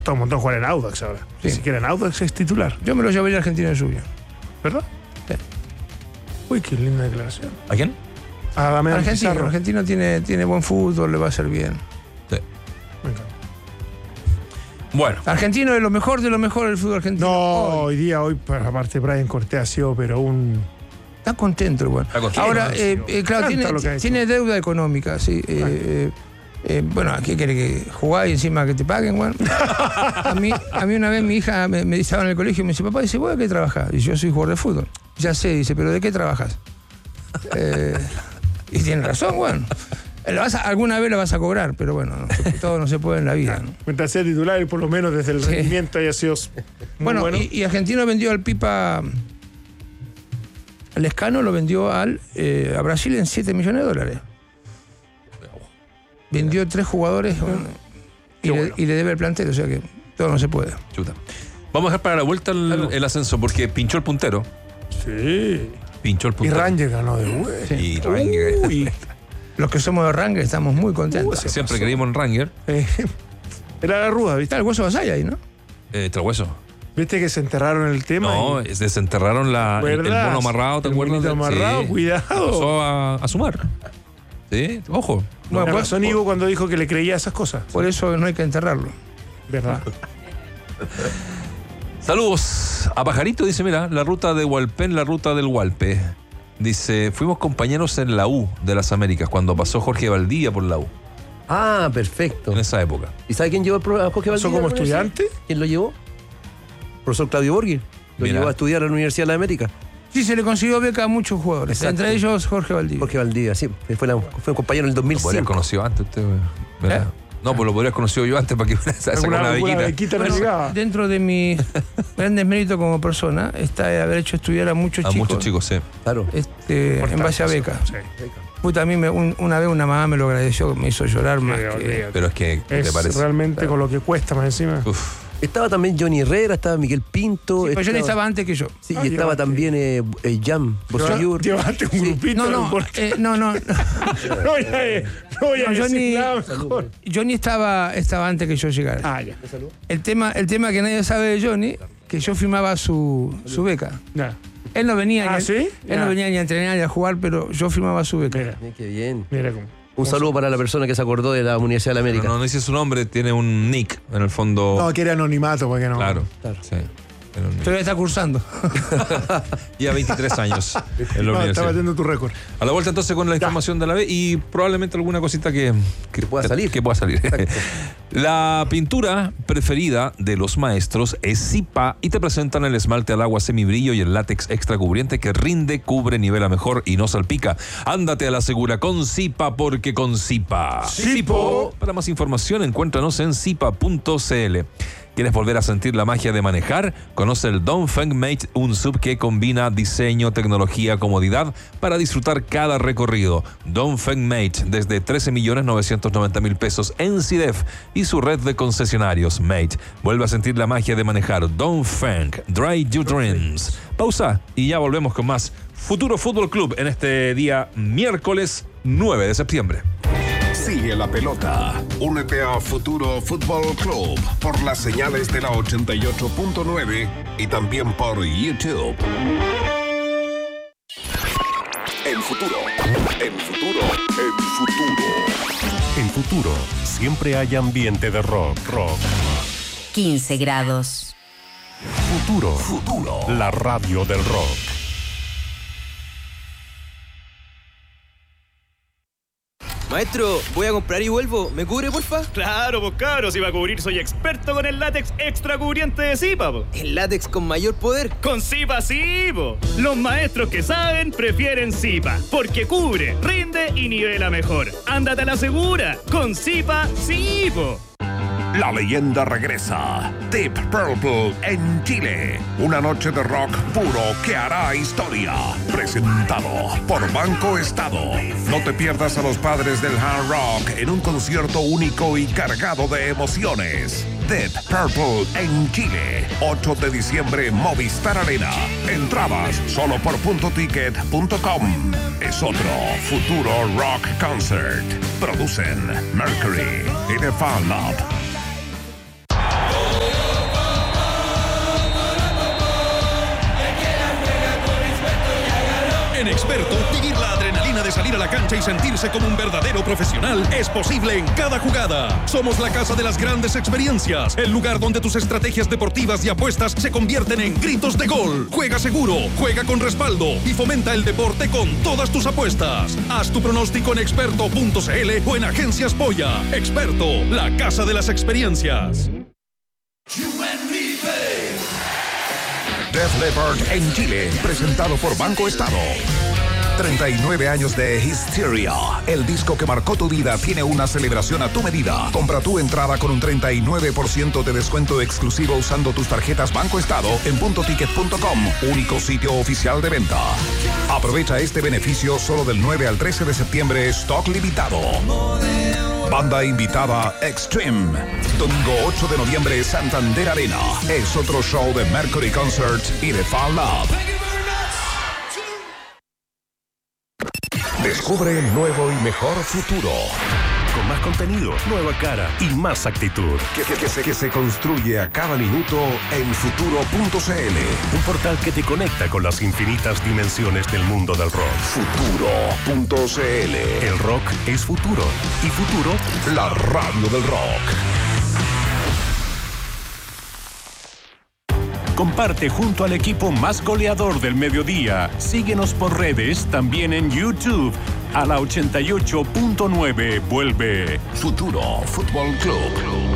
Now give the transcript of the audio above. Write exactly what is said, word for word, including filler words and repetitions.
Todo un montón jugar en Audax ahora. Sí. Ni siquiera en Audax es titular. Yo me lo llevé a Argentina de lluvia. ¿Verdad? Sí. Uy, qué linda declaración. ¿A quién? A Damián Argentina, Pizarro. Argentina tiene, tiene buen fútbol, le va a hacer bien. Sí. Me encanta. Bueno. Argentino es lo mejor de lo mejor del fútbol argentino. No, Hoy. hoy día, hoy, para aparte, Brian Cortés ha sido, pero un. Está contento el bueno. Está contento. Ahora, Sí, eh, sí, eh, claro, me tiene, encanta lo que ha hecho. tiene deuda económica, sí. Eh, eh, eh, bueno, ¿qué quiere que jugar y encima que te paguen, bueno? A mí, a mí una vez mi hija me, me estaba en el colegio y me dice, papá, dice, ¿vos de qué trabajás? Y yo soy jugador de fútbol. Ya sé, dice, ¿pero de qué trabajas? Eh, y tiene razón, bueno. La vas a- alguna vez la vas a cobrar, pero bueno, no se- todo no se puede en la vida, ¿no? Mientras sea titular y por lo menos desde el Sí. rendimiento haya sido muy Bueno, bueno. Y, y Argentino vendió al Pipa. El Escano lo vendió al, eh, a Brasil en siete millones de dólares. Vendió tres jugadores bueno, y, Qué le, bueno. y le debe el plantel, o sea que todo no se puede. Chuta. Vamos a dejar para la vuelta el, el ascenso porque pinchó el puntero. Sí. Pinchó el Y puntero. Ranger ganó de vuelta. Sí. Y Ranger. Uy. Los que somos de Ranger estamos muy contentos. Uh, Siempre pasó. creímos en Ranger. Eh, Era la ruda, ¿viste? Está el hueso Basaya ahí, ¿no? Eh, Trahueso. ¿Viste que se enterraron el tema? No, y- es- desenterraron la, el, el ¿Verdad? mono amarrado, ¿te El acuerdas? monito amarrado, cuidado. Pasó a, a sumar. Sí, ojo. Bueno, Bueno, razón por- Ivo cuando dijo que le creía esas cosas. Por eso no hay que enterrarlo. ¿Verdad? Saludos a Pajarito, dice, mira, la ruta de Hualpén, la ruta del Hualpe. Dice, fuimos compañeros en la U de las Américas cuando pasó Jorge Valdivia por la U, Ah, perfecto. en esa época. ¿Y sabe quién llevó el pro- a Jorge ¿Pasó Valdivia? como a la universidad? estudiante? ¿Quién lo llevó? Profesor Claudio Borghi. Lo Mira. llevó a estudiar a la Universidad de la América. Sí, se le consiguió beca a muchos jugadores, Exacto. entre ellos Jorge Valdivia. Jorge Valdivia, sí. Fue, la- fue un compañero en el Lo podrías dos mil cinco. conocido antes usted, ¿verdad? No, pues lo podrías conocido yo antes para que sacara ¿Alguna, una alguna bequita. bequita no Bueno, llegaba? dentro de mis grandes méritos como persona está el haber hecho estudiar a muchos A chicos, muchos chicos, sí. Claro. este, en base a beca. Sí. Puta, a mí me- un- una vez una mamá me lo agradeció, me hizo llorar más Sí, que... olvídate. Pero es que, ¿qué te Es parece? realmente con lo que cuesta más encima. Uf. Estaba también Johnny Herrera, estaba Miguel Pinto. Sí, pero yo estaba antes que yo. Sí, Ah, y estaba llevaste. también eh, eh, Jan Bosellur. Llevaste un grupito. No, no, porque- eh, no, no. no voy a, no voy a No, yo decir ni- nada mejor. Johnny estaba, estaba antes que yo llegara. Ah, ya. El tema, el tema que nadie sabe de Johnny, que yo firmaba su, su beca. Ya. Él no venía, Ah, ni, ¿sí? él Ya. no venía ni a entrenar ni a jugar, pero yo firmaba su beca. Mira, Eh, Qué bien. mira cómo. Un saludo para la persona que se acordó de la Universidad de la Pero América. no, no dice su nombre, tiene un nick en el fondo. No, quiere anonimato porque no. Claro. Claro. Sí. Tiene un nick. Todavía está cursando. Ya veintitrés años en la No, está universidad. batiendo tu récord. A la vuelta entonces con la información de la B y probablemente alguna cosita que, Que pueda salir. Que pueda salir. La pintura preferida de los maestros es Zipa y te presentan el esmalte al agua semibrillo y el látex extra cubriente que rinde, cubre, nivela mejor y no salpica. Ándate a la segura con Zipa porque con Zipa. Zipo. Para más información encuéntranos en zipa punto c l. ¿Quieres volver a sentir la magia de manejar? Conoce el Dongfeng Mate, un sub que combina diseño, tecnología, comodidad para disfrutar cada recorrido. Dongfeng Mate, desde trece millones novecientos noventa mil pesos en C I D E F y su red de concesionarios. Mate, vuelve a sentir la magia de manejar. Dongfeng, Drive Your Dreams. Pausa y ya volvemos con más Futuro Fútbol Club en este día miércoles nueve de septiembre. Sigue la pelota. Únete a Futuro Fútbol Club por las señales de la ochenta y ocho punto nueve y también por YouTube. El futuro, el futuro, el futuro. En Futuro siempre hay ambiente de rock, rock. quince grados. Futuro, Futuro. la radio del rock. Maestro, voy a comprar y vuelvo. ¿Me cubre, porfa? Claro, pues cabros, si va a cubrir soy experto con el látex extra cubriente de Zipa, po. El látex con mayor poder. Con Zipa sí, po. Los maestros que saben prefieren Zipa, porque cubre, rinde y nivela mejor. Ándate a la segura, con Zipa sí, po. La leyenda regresa. Deep Purple en Chile. Una noche de rock puro que hará historia. Presentado por Banco Estado. No te pierdas a los padres del hard rock en un concierto único y cargado de emociones. Deep Purple en Chile. ocho de diciembre, Movistar Arena. Entradas solo por punto ticket punto com. Es otro Futuro Rock Concert. Producen Mercury y The Fan Lab. En Experto, vivir la adrenalina de salir a la cancha y sentirse como un verdadero profesional es posible en cada jugada. Somos la casa de las grandes experiencias, el lugar donde tus estrategias deportivas y apuestas se convierten en gritos de gol. Juega seguro, juega con respaldo y fomenta el deporte con todas tus apuestas. Haz tu pronóstico en experto punto c l o en Agencias Polla. Experto, la casa de las experiencias. Def Leppard en Chile, presentado por Banco Estado. treinta y nueve años de Hysteria. El disco que marcó tu vida tiene una celebración a tu medida. Compra tu entrada con un treinta y nueve por ciento de descuento exclusivo usando tus tarjetas Banco Estado en punto ticket punto com, único sitio oficial de venta. Aprovecha este beneficio solo del nueve al trece de septiembre, stock limitado. Banda invitada Extreme. Domingo ocho de noviembre, Santander Arena. Es otro show de Mercury Concert y de Fall Love. Descubre el nuevo y mejor futuro. Con más contenido, nueva cara y más actitud. Que, que, que, se, que se construye a cada minuto en futuro punto c l. Un portal que te conecta con las infinitas dimensiones del mundo del rock. futuro punto c l. El rock es futuro. Y futuro, la radio del rock. Comparte junto al equipo más goleador del mediodía. Síguenos por redes, también en YouTube. A la ochenta y ocho punto nueve vuelve Futuro Fútbol Club.